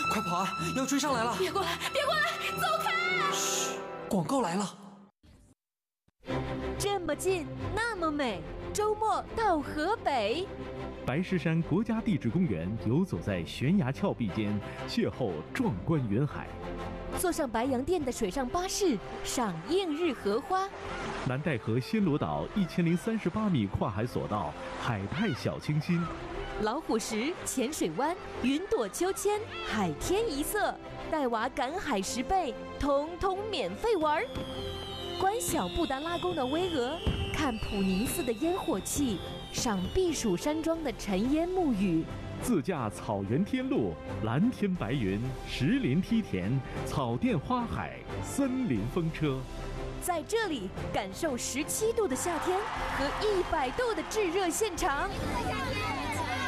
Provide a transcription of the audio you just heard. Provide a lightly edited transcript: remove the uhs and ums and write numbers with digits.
快跑啊！要追上来了！ 别过来，别过来，走开！ 嘘，广告来了。 这么近，那么美，周末到河北。 白石山国家地质公园游走在悬崖峭壁间，邂逅壮观云海。 坐上白洋淀的水上巴士，赏映日荷花。 南戴河暹罗岛1038米跨海索道，海派小清新。 老虎石、浅水湾、云朵秋千、海天一色，带娃赶海10倍，统统免费玩。观小布达拉宫的巍峨，看普宁寺的烟火气，赏避暑山庄的尘烟沐雨。 自驾草原天路，蓝天白云，石林梯田，草甸花海，森林风车。 在这里感受17度的夏天和100度的炙热现场。